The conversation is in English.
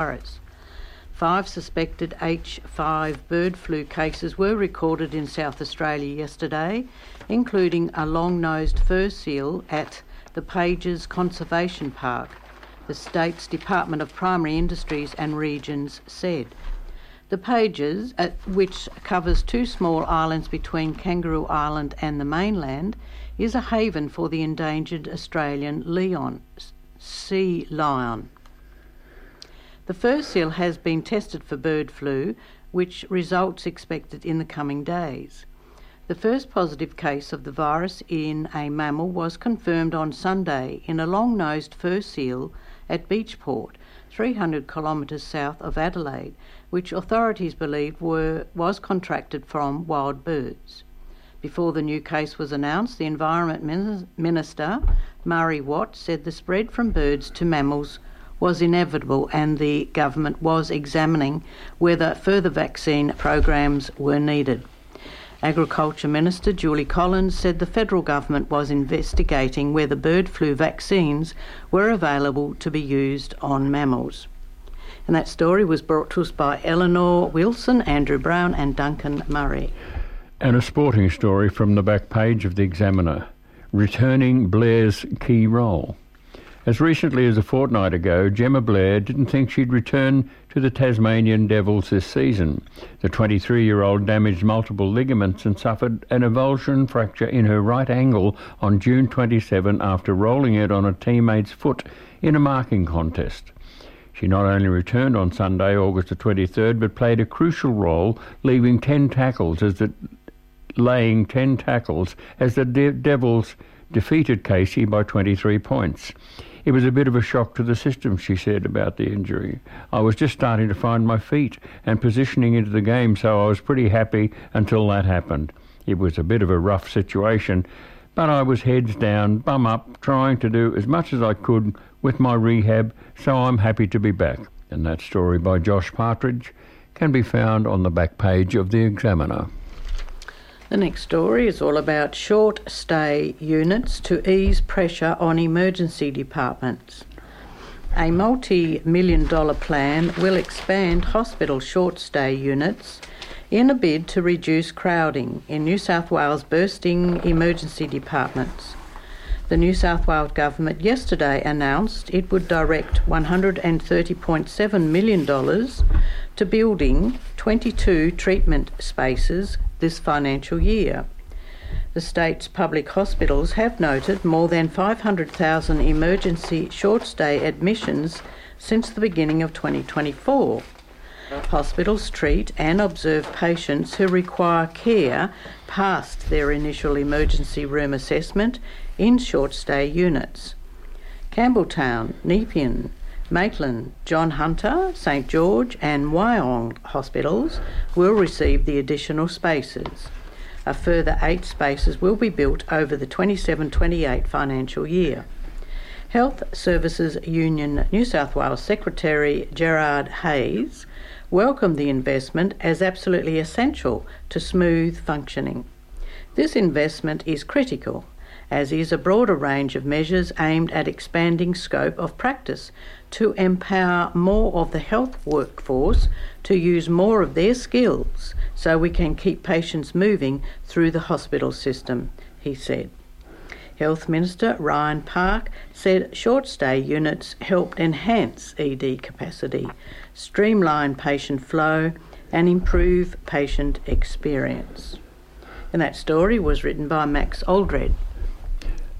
virus. 5 suspected H5 bird flu cases were recorded in South Australia yesterday, including a long-nosed fur seal at the Pages Conservation Park, the state's Department of Primary Industries and Regions said. The Pages, which covers 2 small islands between Kangaroo Island and the mainland, is a haven for the endangered Australian sea lion. The fur seal has been tested for bird flu, which results expected in the coming days. The first positive case of the virus in a mammal was confirmed on Sunday in a long-nosed fur seal at Beachport, 300 kilometres south of Adelaide, which authorities believed was contracted from wild birds. Before the new case was announced, the Environment Minister, Murray Watt, said the spread from birds to mammals was inevitable and the government was examining whether further vaccine programs were needed. Agriculture Minister Julie Collins said the federal government was investigating whether bird flu vaccines were available to be used on mammals. And that story was brought to us by Eleanor Wilson, Andrew Brown and Duncan Murray. And a sporting story from the back page of the Examiner, returning Blair's key role. As recently as a fortnight ago, Gemma Blair didn't think she'd return to the Tasmanian Devils this season. The 23-year-old damaged multiple ligaments and suffered an avulsion fracture in her right ankle on June 27 after rolling it on a teammate's foot in a marking contest. She not only returned on Sunday, August the 23rd, but played a crucial role, laying 10 tackles as the Devils defeated Casey by 23 points. It was a bit of a shock to the system, she said about the injury. I was just starting to find my feet and positioning into the game, so I was pretty happy until that happened. It was a bit of a rough situation, but I was heads down, bum up, trying to do as much as I could with my rehab, so I'm happy to be back. And that story by Josh Partridge can be found on the back page of the Examiner. The next story is all about short-stay units to ease pressure on emergency departments. A multi-million-dollar plan will expand hospital short-stay units in a bid to reduce crowding in New South Wales bursting emergency departments. The New South Wales government yesterday announced it would direct $130.7 million to building 22 treatment spaces this financial year. The state's public hospitals have noted more than 500,000 emergency short-stay admissions since the beginning of 2024. Hospitals treat and observe patients who require care past their initial emergency room assessment in short-stay units. Campbelltown, Nepean, Maitland, John Hunter, St George and Wyong hospitals will receive the additional spaces. A further 8 spaces will be built over the 27-28 financial year. Health Services Union New South Wales Secretary Gerard Hayes welcomed the investment as absolutely essential to smooth functioning. This investment is critical, as is a broader range of measures aimed at expanding scope of practice to empower more of the health workforce to use more of their skills so we can keep patients moving through the hospital system, he said. Health Minister Ryan Park said short-stay units helped enhance ED capacity, streamline patient flow and improve patient experience. And that story was written by Max Aldred.